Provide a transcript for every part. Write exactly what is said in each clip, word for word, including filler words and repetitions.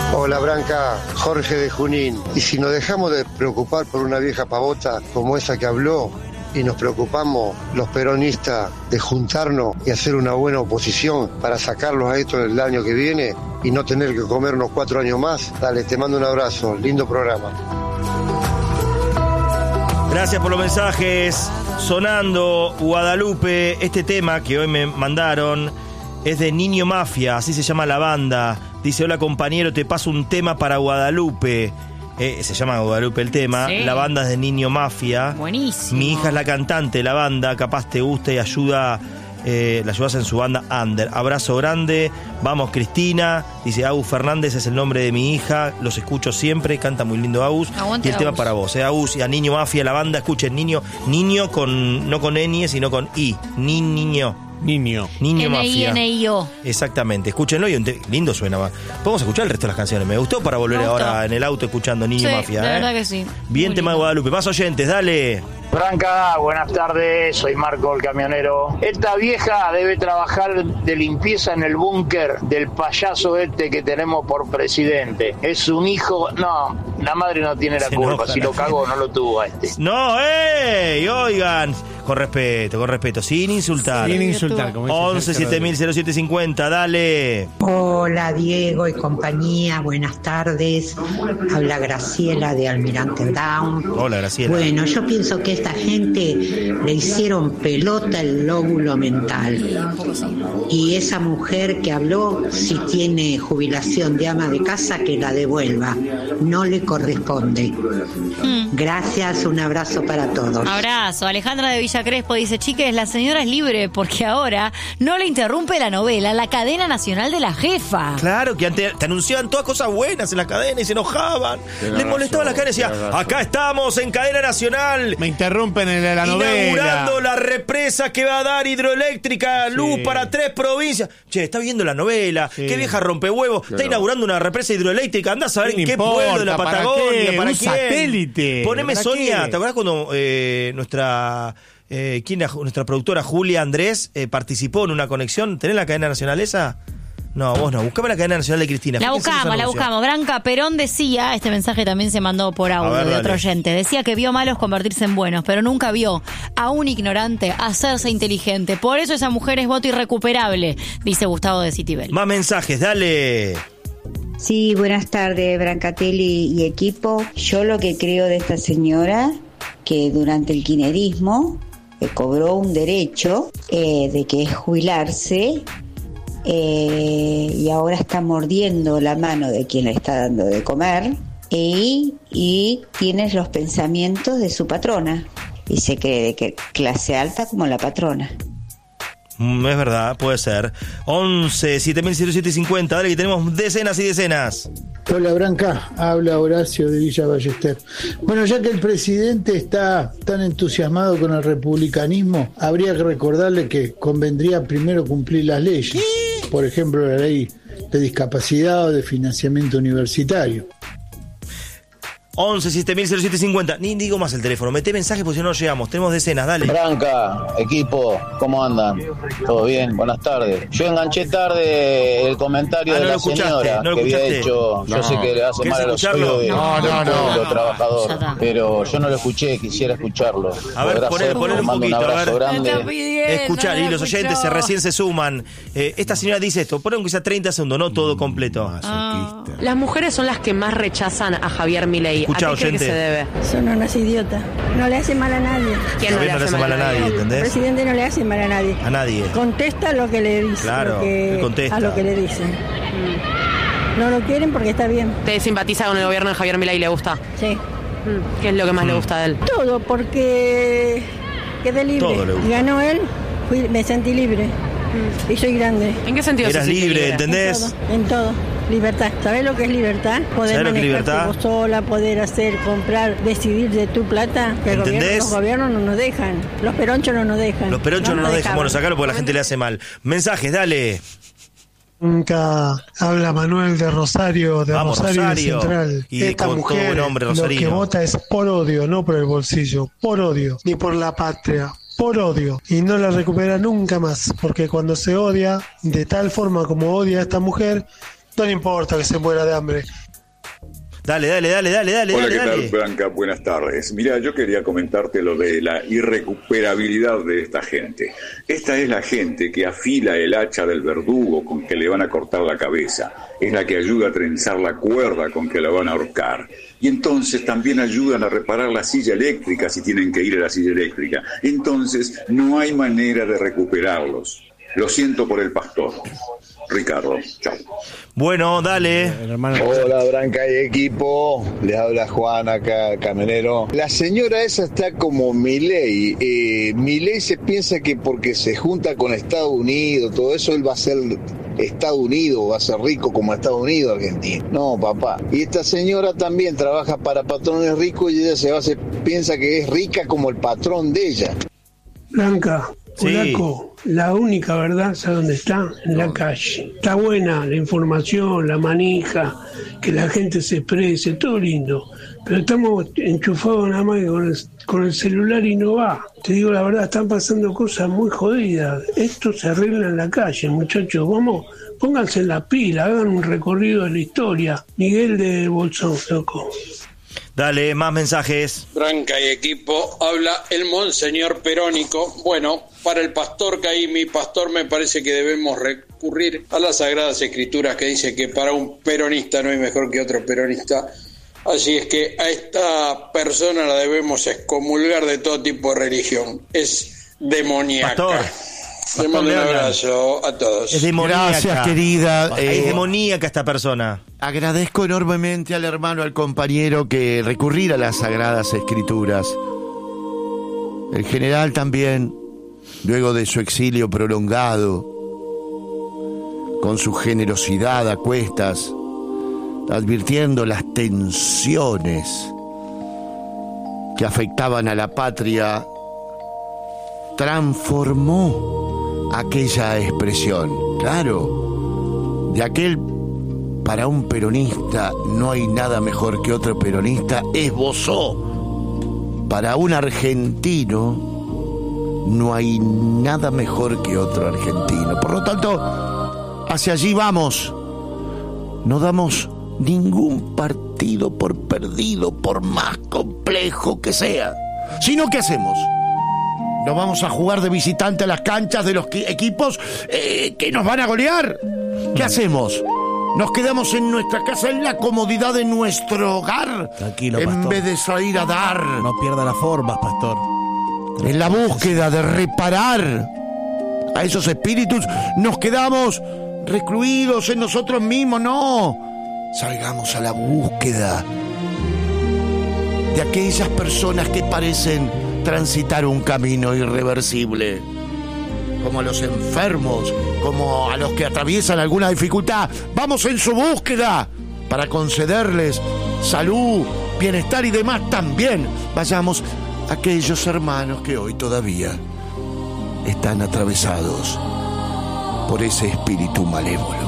Hola Branca, Jorge de Junín. Y si nos dejamos de preocupar por una vieja pavota como esa que habló y nos preocupamos los peronistas de juntarnos y hacer una buena oposición para sacarlos a esto el año que viene y no tener que comernos cuatro años más, dale, te mando un abrazo, lindo programa. Gracias por los mensajes. Sonando Guadalupe, este tema que hoy me mandaron es de Niño Mafia, así se llama la banda. Dice, hola compañero, te paso un tema para Guadalupe. Eh, se llama Guadalupe el tema. Sí. La banda es de Niño Mafia. Buenísimo. Mi hija es la cantante de la banda, capaz te gusta y ayuda, eh, la ayudas en su banda Under. Abrazo grande. Vamos Cristina. Dice, Agus Fernández es el nombre de mi hija. Los escucho siempre, canta muy lindo Agus. Aguante, y el tema Agus. para vos, eh, Agus y a Niño Mafia, la banda, escuchen, niño, niño con, no con ñ, sino con i. Ni, niño. Niño. Niño N I Mafia. N I O. Exactamente, escúchenlo y un te- lindo suena. Podemos escuchar el resto de las canciones. Me gustó para volver Me gustó. ahora en el auto escuchando Niño Sí, Mafia. la ¿eh? verdad que sí. Bien, Muy tema de lindo. Guadalupe. Más oyentes, dale. Branca, buenas tardes, soy Marco el camionero. Esta vieja debe trabajar de limpieza en el búnker del payaso este que tenemos por presidente. Es un hijo, no, la madre no tiene la Se culpa, enoja si la lo cagó no lo tuvo a este. No, ¡ey! Oigan, con respeto, con respeto, sin insultar. Sin insultar, como dice once Sergio siete mil cero siete cincuenta, dale. Hola Diego y compañía, buenas tardes. Habla Graciela de Almirante Brown. Hola, Graciela. Bueno, yo pienso que esta gente le hicieron pelota el lóbulo mental. Y esa mujer que habló, si tiene jubilación de ama de casa, que la devuelva. No le corresponde. Mm. Gracias, un abrazo para todos. Abrazo. Alejandra de Villa Crespo dice, chiques, la señora es libre porque ahora no le interrumpe la novela la cadena nacional de la jefa. Claro, que antes te anunciaban todas cosas buenas en la cadena y se enojaban. Les molestaba la cadena y decía, acá estamos en cadena nacional. Me interrumpen en la novela. Inaugurando la represa que va a dar hidroeléctrica, Sí. luz para tres provincias. Che, está viendo la novela. Sí. Qué vieja rompehuevos. Está inaugurando una represa hidroeléctrica. Andá a saber ¿Qué en qué importa? pueblo de la ¿Para Patagonia. qué? ¿Para Un quién? satélite. Poneme ¿Para Sonia. qué? ¿Te acordás cuando eh, nuestra... Eh, ¿quién era? Nuestra productora Julia Andrés eh, participó en una conexión? ¿Tenés la cadena nacional esa? No, vos no. Buscame la cadena nacional de Cristina. La Fíjense buscamos, los la anuncios. buscamos. Branca Perón decía, este mensaje también se mandó por audio A ver, de dale. otro oyente, decía que vio malos convertirse en buenos, pero nunca vio a un ignorante hacerse inteligente. Por eso esa mujer es voto irrecuperable, dice Gustavo de Citibel. Más mensajes, dale. Sí, buenas tardes, Brancatelli y equipo. Yo lo que creo de esta señora, que durante el kirchnerismo eh, cobró un derecho eh, de que es jubilarse, eh, y ahora está mordiendo la mano de quien le está dando de comer, y, y tiene los pensamientos de su patrona, y se cree de que clase alta como la patrona. Mm, es verdad, puede ser. once siete mil siete cincuenta, dale que tenemos decenas y decenas. Hola Branca, habla Horacio de Villa Ballester. Bueno, ya que el presidente está tan entusiasmado con el republicanismo, habría que recordarle que convendría primero cumplir las leyes. Por ejemplo, la ley de discapacidad o de financiamiento universitario. once siete mil siete cincuenta. Ni digo más el teléfono. Mete mensajes porque si no, no llegamos. Tenemos decenas, dale. Branca, equipo, ¿cómo andan? ¿Todo bien? Buenas tardes. Yo enganché tarde el comentario Ah, de no la lo escuchaste, señora no lo que había escuchaste. hecho. Yo No. sé que le hace ¿Querés mal a los escucharlo? oídos de, No, del no, no, pueblo no. trabajador, Ya está. pero yo no lo escuché, quisiera escucharlo. A ver, ¿Podrá poné- ser? poné un Mando poquito, un a abrazo ver. grande. Escuchar, y los oyentes se recién se suman. Eh, esta señora dice esto. Ponen que sea treinta segundos, no todo completo. Ah. Las mujeres son las que más rechazan a Javier Milei. Escuchá, ¿A qué cree que oyente. se debe? Son unos idiotas. No le hace mal a nadie. ¿Quién no le hace mal a nadie? El ¿Entendés? presidente no le hace mal a nadie. A nadie. Contesta lo que le dice. Claro, lo que- él contesta. A lo que le dicen. No lo quieren porque está bien. ¿Te simpatiza con el gobierno de Javier Milei y le gusta? Sí. Mm, ¿Qué es lo que más le gusta de él? Todo porque quedé libre. Todo le gusta. Ganó él, fui- me sentí libre. Y soy grande. ¿En qué sentido Eras se siente libre, libre? ¿entendés? En todo, en todo. Libertad. ¿Sabés lo que es libertad? Poder ¿Sabés lo que es manejarte libertad? vos sola, poder hacer, comprar, decidir de tu plata. Que el ¿Entendés? gobierno- los gobiernos no nos dejan. Los peronchos no nos dejan. Los peronchos no nos dejan. dejaban. Bueno, sacalo porque la gente le hace mal. Mensajes, dale. Nunca habla Manuel de Rosario, de Vamos, Rosario, Rosario. de Central. Y Esta con todo mujer buen hombre, lo que rosarino. vota es por odio, no por el bolsillo, por odio, ni por la patria, por odio. Y no la recupera nunca más, porque cuando se odia, de tal forma como odia a esta mujer, No le importa que se muera de hambre. Dale, dale, dale, dale, dale. Hola, dale, ¿qué dale. tal, Blanca? Buenas tardes. Mira, yo quería comentarte lo de la irrecuperabilidad de esta gente. Esta es la gente que afila el hacha del verdugo con que le van a cortar la cabeza. Es la que ayuda a trenzar la cuerda con que la van a ahorcar. Y entonces también ayudan a reparar la silla eléctrica si tienen que ir a la silla eléctrica. Entonces no hay manera de recuperarlos. Lo siento por el pastor. Ricardo, chao. Bueno, dale. Hola, Branca y equipo. Les habla Juan acá, camionero. La señora esa está como Milei. Eh, Milei se piensa que porque se junta con Estados Unidos, todo eso, él va a ser Estados Unidos, va a ser rico como Estados Unidos, Argentina. No, papá. Y esta señora también trabaja para patrones ricos y ella se va, se piensa que es rica como el patrón de ella. Blanca, Polaco, sí. La única verdad, ¿sabe dónde está? En la calle. Está buena la información, la manija, que la gente se exprese, todo lindo. Pero estamos enchufados nada más que con el, con el celular y no va. Te digo la verdad, están pasando cosas muy jodidas. Esto se arregla en la calle, muchachos. Vamos, pónganse en la pila, hagan un recorrido de la historia. Miguel de Bolsón, loco. Dale, más mensajes. Branca y equipo, habla el monseñor Perónico. Bueno, para el pastor Caí, mi pastor, me parece que debemos recurrir a las Sagradas Escrituras que dice que para un peronista no hay mejor que otro peronista. Así es que a esta persona la debemos excomulgar de todo tipo de religión. Es demoníaca. Pastor. Le mando un abrazo a todos. Es demoníaca. Gracias, querida. Es Eh, demoníaca esta persona. Agradezco enormemente al hermano, al compañero, que recurrir a las Sagradas Escrituras. El general también, luego de su exilio prolongado, con su generosidad a cuestas, advirtiendo las tensiones que afectaban a la patria, transformó aquella expresión. Claro, de aquel para un peronista no hay nada mejor que otro peronista, esbozó para un argentino no hay nada mejor que otro argentino. Por lo tanto, hacia allí vamos. No damos ningún partido por perdido, por más complejo que sea. Sino, ¿qué hacemos? ¿Nos vamos a jugar de visitante a las canchas de los equipos eh, que nos van a golear? ¿Qué hacemos? ¿Nos quedamos en nuestra casa, en la comodidad de nuestro hogar? Tranquilo, en pastor. vez de salir a dar. No pierda las formas, pastor. En la búsqueda de reparar a esos espíritus, nos quedamos recluidos en nosotros mismos. No, salgamos a la búsqueda de aquellas personas que parecen transitar un camino irreversible, como a los enfermos, como a los que atraviesan alguna dificultad. Vamos en su búsqueda para concederles salud, bienestar y demás también. Vayamos a aquellos hermanos que hoy todavía están atravesados por ese espíritu malévolo.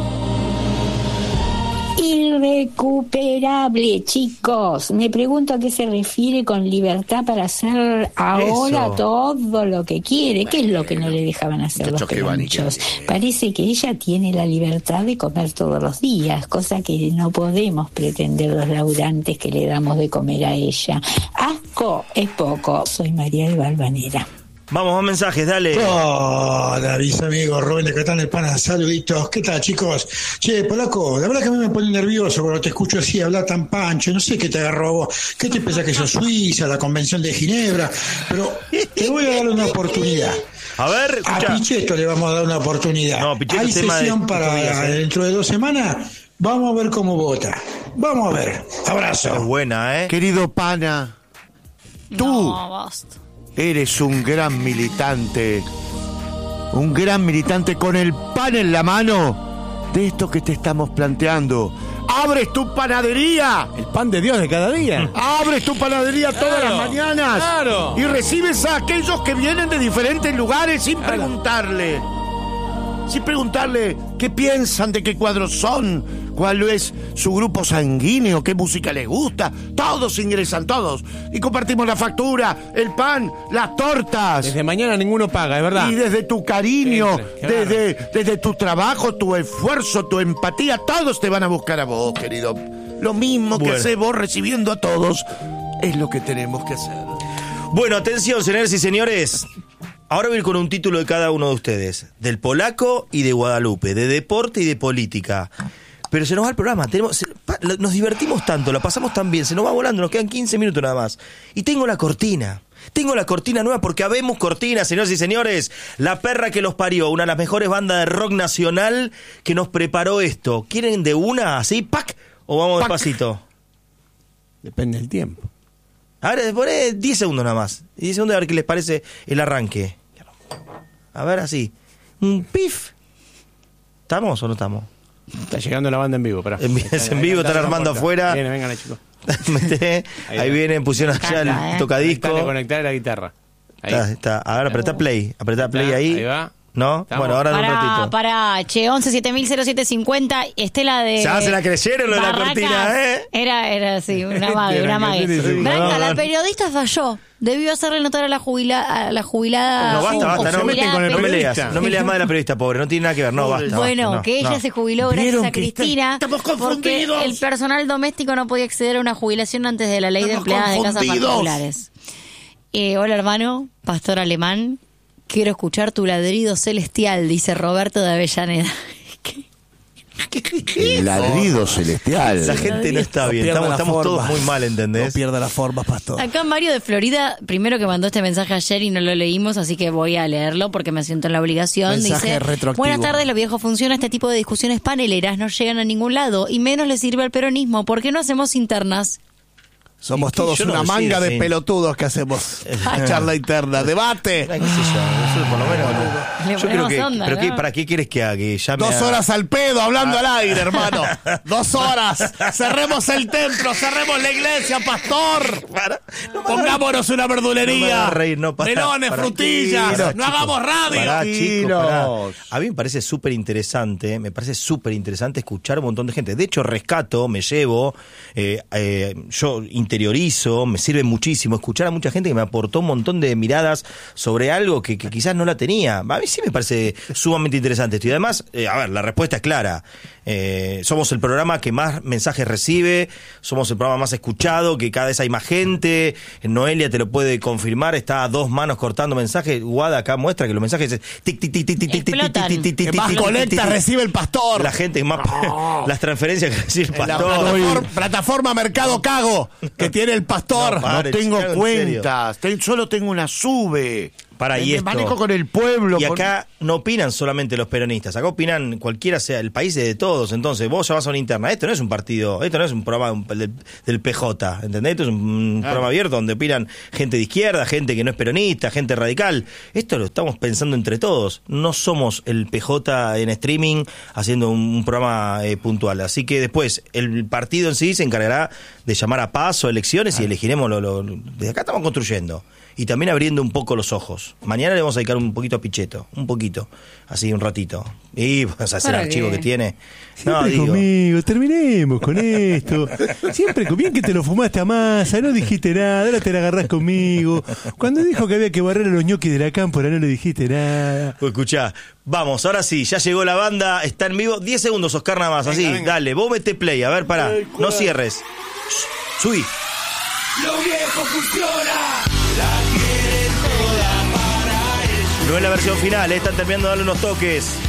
Irrecuperable, chicos. Me pregunto a qué se refiere con libertad para hacer ahora Eso. todo lo que quiere. ¿Qué es lo que no le dejaban hacer los peronchos? Parece que ella tiene la libertad de comer todos los días, cosa que no podemos pretender los laburantes que le damos de comer a ella. Asco es poco. Soy María de Valvanera. Vamos, más mensajes, dale. Hola, mis amigos, Rubén de Catán, el Pana, saluditos. ¿Qué tal, chicos? Che, Polaco, la verdad que a mí me pone nervioso cuando te escucho así hablar tan pancho. No sé qué te agarró a vos. ¿Qué te pensás que sos Suiza, la Convención de Ginebra? Pero te voy a dar una oportunidad. A ver, escucha. A Pichetto le vamos a dar una oportunidad. No, Pichetto Hay es tema sesión de- para de días, ¿eh? dentro de dos semanas. Vamos a ver cómo vota. Vamos a ver. Abrazo. Es buena, ¿eh? Querido Pana, tú No, basta. eres un gran militante, un gran militante con el pan en la mano de esto que te estamos planteando. ¡Abres tu panadería! El pan de Dios de cada día. ¡Abres tu panadería todas Claro, las mañanas! claro. Y recibes a aquellos que vienen de diferentes lugares sin preguntarle. sin preguntarle qué piensan, de qué cuadros son, cuál es su grupo sanguíneo, qué música les gusta. Todos ingresan, todos. Y compartimos la factura, el pan, las tortas. Desde mañana ninguno paga, es verdad. Y desde tu cariño, Entre, desde, desde tu trabajo, tu esfuerzo, tu empatía, todos te van a buscar a vos, querido. Lo mismo que Bueno. haces vos recibiendo a todos es lo que tenemos que hacer. Bueno, atención, señores y señores. Ahora voy a ir con un título de cada uno de ustedes. Del Polaco y de Guadalupe. De deporte y de política. Pero se nos va el programa. Tenemos, se- pa- lo- nos divertimos tanto, la pasamos tan bien. Se nos va volando, nos quedan quince minutos nada más. Y tengo la cortina. Tengo la cortina nueva porque habemos cortina, señores y señores. La perra que los parió, una de las mejores bandas de rock nacional que nos preparó esto. ¿Quieren de una así? ¡Pac! ¿O vamos ¡Pac! despacito? Depende del tiempo. A ver, poné diez segundos nada más. diez segundos a ver qué les parece el arranque. A ver, así. Un pif. ¿Estamos o no estamos? Está llegando la banda en vivo, pará. En, es en vivo, están armando afuera. Viene, vengan, chicos. Meté, ahí, ahí vienen, pusieron allá el tocadisco. Conectale, conectale la guitarra. Ahí. Está, está. A ver, apretá play. Apretá play ahí. Ahí va. ¿No? Estamos. Bueno, ahora en un Para, ratito. para, che, once siete mil cero siete cincuenta, Estela de... Ya se la creyeron lo de la Barracas. cortina, ¿eh? Era, era así, una mague, una mague. Sí, sí. Branca, No, no, la no. periodista falló. Debió hacerle notar a la, jubila, a la jubilada... No, basta, o basta. No, jubilada, no me pero- leas. No me leas más de la periodista, pobre. No tiene nada que ver. No, basta. Bueno, basta, no, que ella no. se jubiló gracias Vieron a que está- Cristina estamos porque confundidos. el personal doméstico no podía acceder a una jubilación antes de la ley Estamos de empleadas de casas confundidos. particulares. Eh, hola hermano, pastor alemán, quiero escuchar tu ladrido celestial, dice Roberto de Avellaneda. El ladrido celestial. La gente no está No bien. pierda Estamos, la estamos todos forma. muy mal, No ¿entendés? pierda la forma, pastor. Acá Mario de Florida, primero que mandó este mensaje ayer y no lo leímos, así que voy a leerlo porque me siento en la obligación. Mensaje Dice, retroactivo. buenas tardes, lo viejo funciona, este tipo de discusiones paneleras no llegan a ningún lado y menos le sirve al peronismo. ¿Por qué no hacemos internas? Somos ¿Qué? todos Yo no una decía manga de así. pelotudos que hacemos. Charla interna, debate. Ay, qué sé yo, eso por lo menos. Le Yo creo ponemos que. onda, ¿Pero ¿no? qué, para qué quieres que haga? Que llame Dos a- horas al pedo, hablando al aire, hermano. Dos horas. Cerremos el templo, cerremos la iglesia, pastor. Para, no me Pongámonos una No me verdulería. hagas reír, no, pará, Melones, pará. frutillas. Pará, no chicos, hagamos radio. pará, chicos, pará. Tranquilos. A mí me parece súper interesante, me parece súper interesante escuchar un montón de gente. De hecho, rescato, me llevo, eh, eh, yo interiorizo, me sirve muchísimo escuchar a mucha gente que me aportó un montón de miradas sobre algo que, que quizás no la tenía. A mí sí me parece sumamente interesante esto. Y además, eh, a ver, la respuesta es clara. Eh, somos el programa que más mensajes recibe, somos el programa más escuchado, que cada vez hay más gente. Noelia te lo puede confirmar, está a dos manos cortando mensajes. Guada acá muestra que los mensajes es tic, tic, tic, tic, tic, tic, tic, Explotan. tic, tic, tic, Que más tic, tic, colectas tic. recibe el pastor. La gente más las transferencias que recibe el En la pastor. plataforma, plataforma Mercado Cago que tiene el pastor. No, No Pare, tengo chico, en cuentas, ten- solo tengo una sube. Para, Me y esto. manejo con el pueblo. Y con- acá no opinan solamente los peronistas, acá opinan cualquiera sea, el país es de todos. Entonces vos ya vas a una interna, esto no es un partido, esto no es un programa del, del P J, ¿entendés? Esto es un programa abierto donde opinan gente de izquierda, gente que no es peronista, gente radical. Esto lo estamos pensando entre todos, no somos el P J en streaming haciendo un, un programa eh, puntual. Así que después el partido en sí se encargará de llamar a paz o elecciones y elegiremos lo, lo, desde acá estamos construyendo. Y también abriendo un poco los ojos. Mañana le vamos a dedicar un poquito a Pichetto, un poquito, así un ratito. Y vas a hacer el ¿Para archivo qué? que tiene. Siempre No, digo, conmigo, terminemos con esto. Siempre con bien que te lo fumaste a masa, no dijiste nada, ahora te la agarrás conmigo. Cuando dijo que había que barrer a los ñoquis de la cámpora, no le dijiste nada. pues escuchá, vamos, ahora sí, ya llegó la banda, está en vivo. diez segundos, Oscar, nada más, así, dale, vos mete play, a ver, pará, no cierres. Shh, subí. Lo viejo funciona, la quieren toda para ellos. No es la versión final, eh, están terminando de darle unos toques.